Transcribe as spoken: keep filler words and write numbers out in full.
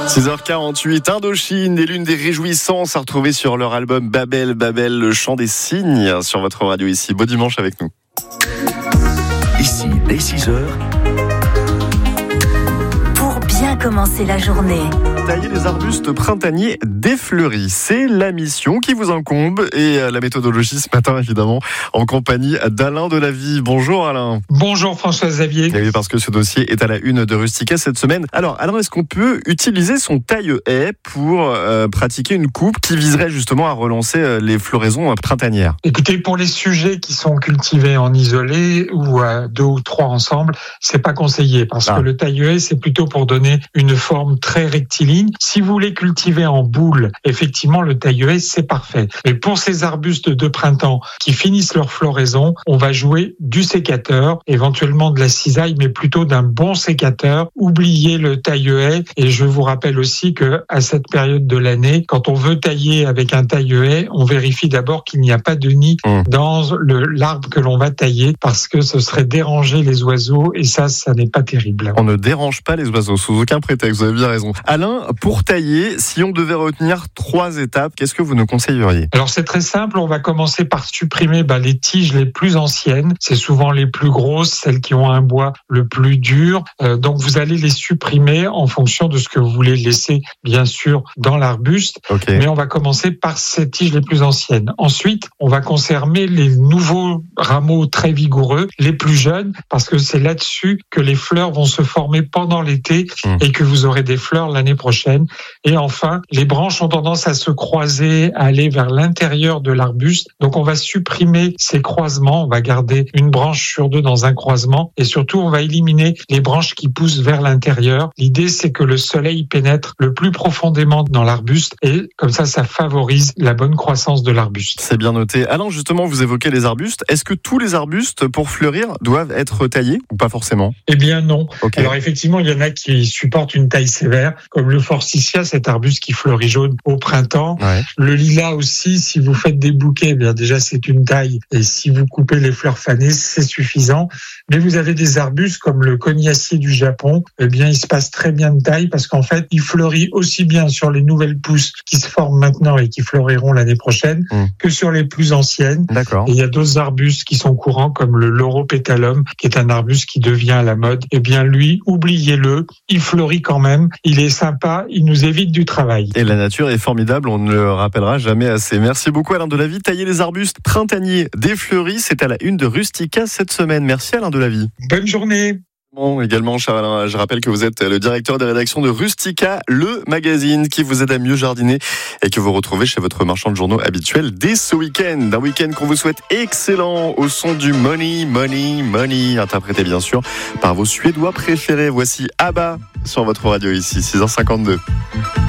six heures quarante-huit, Indochine est l'une des réjouissances à retrouver sur leur album Babel, Babel, le chant des cygnes sur votre radio ici. Beau dimanche avec nous. Ici, dès six heures. Pour bien commencer la journée. Tailler les arbustes printaniers défleuris, c'est la mission qui vous incombe et la méthodologie ce matin évidemment en compagnie d'Alain Delavie. Bonjour Alain. Bonjour François-Xavier. Et oui, parce que ce dossier est à la une de Rustica cette semaine. Alors Alain, est-ce qu'on peut utiliser son taille-haie pour euh, pratiquer une coupe qui viserait justement à relancer euh, les floraisons printanières? Écoutez, pour les sujets qui sont cultivés en isolé ou à deux ou trois ensemble, c'est pas conseillé parce ah. que le taille-haie c'est plutôt pour donner une forme très rectiligne. Si vous voulez cultiver en boule, effectivement, le taille-haie, c'est parfait. Mais pour ces arbustes de printemps qui finissent leur floraison, on va jouer du sécateur, éventuellement de la cisaille, mais plutôt d'un bon sécateur. Oubliez le taille-haie. Et je vous rappelle aussi que à cette période de l'année, quand on veut tailler avec un taille-haie, on vérifie d'abord qu'il n'y a pas de nid mmh. dans le, l'arbre que l'on va tailler, parce que ce serait déranger les oiseaux, et ça, ça n'est pas terrible. On ne dérange pas les oiseaux, sous aucun prétexte, vous avez bien raison. Alain, pour tailler, si on devait retenir trois étapes, qu'est-ce que vous nous conseilleriez? Alors c'est très simple, on va commencer par supprimer bah, les tiges les plus anciennes. C'est souvent les plus grosses, celles qui ont un bois le plus dur. Euh, donc vous allez les supprimer en fonction de ce que vous voulez laisser, bien sûr, dans l'arbuste. Okay. Mais on va commencer par ces tiges les plus anciennes. Ensuite, on va conserver les nouveaux rameaux très vigoureux, les plus jeunes, parce que c'est là-dessus que les fleurs vont se former pendant l'été mmh. et que vous aurez des fleurs l'année prochaine. Et enfin, les branches ont tendance à se croiser, à aller vers l'intérieur de l'arbuste. Donc, on va supprimer ces croisements. On va garder une branche sur deux dans un croisement. Et surtout, on va éliminer les branches qui poussent vers l'intérieur. L'idée, c'est que le soleil pénètre le plus profondément dans l'arbuste. Et comme ça, ça favorise la bonne croissance de l'arbuste. C'est bien noté. Alain, justement, vous évoquez les arbustes. Est-ce que tous les arbustes, pour fleurir, doivent être taillés ou pas forcément? Eh bien, non. Okay. Alors, effectivement, il y en a qui supportent une taille sévère, comme le forsythia, cet arbuste qui fleurit jaune au printemps. Ouais. Le lilas aussi, si vous faites des bouquets, eh bien déjà c'est une taille. Et si vous coupez les fleurs fanées, c'est suffisant. Mais vous avez des arbustes comme le cognacier du Japon. Eh bien, il se passe très bien de taille parce qu'en fait, il fleurit aussi bien sur les nouvelles pousses qui se forment maintenant et qui fleuriront l'année prochaine mmh. que sur les plus anciennes. D'accord. Et il y a d'autres arbustes qui sont courants comme le Lauropétalum, qui est un arbuste qui devient à la mode. Eh bien, lui, oubliez-le, il fleurit quand même. Il est sympa. Il nous évite du travail. Et la nature est formidable, on ne le rappellera jamais assez. Merci beaucoup Alain Delavie. Tailler les arbustes printaniers défleuris, c'est à la une de Rustica cette semaine. Merci Alain Delavie. Bonne journée. Bon, également, cher Alain, je rappelle que vous êtes le directeur des rédactions de Rustica, le magazine qui vous aide à mieux jardiner et que vous retrouvez chez votre marchand de journaux habituel dès ce week-end. Un week-end qu'on vous souhaite excellent au son du Money, Money, Money, interprété bien sûr par vos Suédois préférés. Voici ABBA sur votre radio ici, six heures cinquante-deux.